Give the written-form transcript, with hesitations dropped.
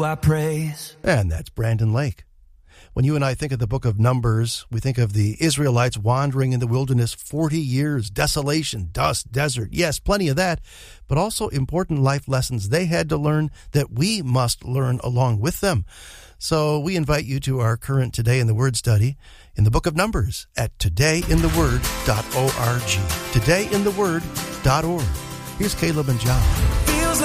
I praise. And that's Brandon Lake. When you and I think of the book of Numbers, we think of the Israelites wandering in the wilderness 40 years, desolation, dust, desert. Yes, plenty of that, but also important life lessons they had to learn that we must learn along with them. So we invite you to our current Today in the Word study in the book of Numbers at todayintheword.org. Todayintheword.org. Here's Caleb and John.